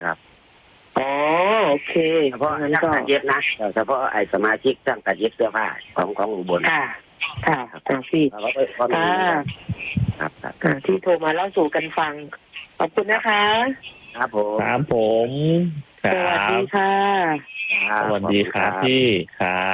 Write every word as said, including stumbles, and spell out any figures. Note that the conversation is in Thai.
ครับอ๋อโอเคเฉพาะงั้นช่างก็ตัดเย็บนะเฉพาะไอ้สมาชิกช่างตัดเย็บเสื้อผ้าของของอุบลค่ะ ค่ะอ่าพี่เราก็ก็มีค่ะครับครับอ่าที่โทรมาเล่าสู่กันฟัง ขอบคุณนะคะครับผมครับผมคสรัวัสดีบค่ะครับสวัสดีครับขอณพี่ครับ